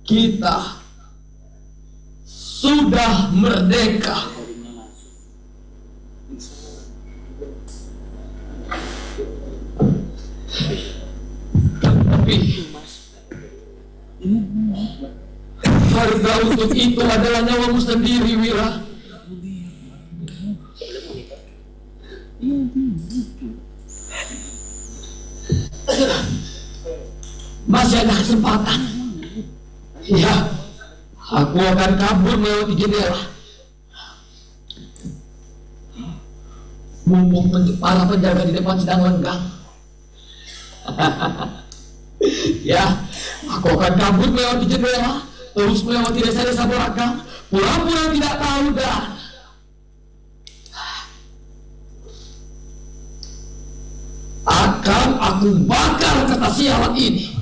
kita sudah merdeka. Tapi harga untuk itu adalah nyawamu sendiri, Wira. Masih ada kesempatan. Ya, aku akan kabur melewati jendela. Mumpung para penjaga di depan sedang lenggang. Ya, aku akan kabur melewati jendela, terus melewati desa-desa belakang, pura-pura tidak tahu dan akan aku bakar kata sialan ini.